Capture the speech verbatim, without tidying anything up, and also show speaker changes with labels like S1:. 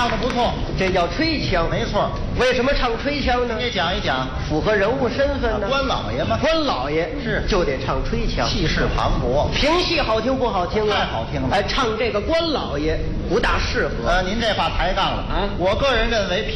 S1: 唱的不错，
S2: 这叫吹腔。
S1: 没错。
S2: 为什么唱吹腔呢？
S1: 你也讲一讲，
S2: 符合人物身份呢。
S1: 官老爷嘛，
S2: 官老爷
S1: 是
S2: 就得唱吹腔，
S1: 气势磅礴。
S2: 评戏好听不好听啊？
S1: 太好听了。
S2: 哎，唱这个官老爷不大适合。
S1: 呃，您这话抬杠了
S2: 啊！
S1: 我个人认为。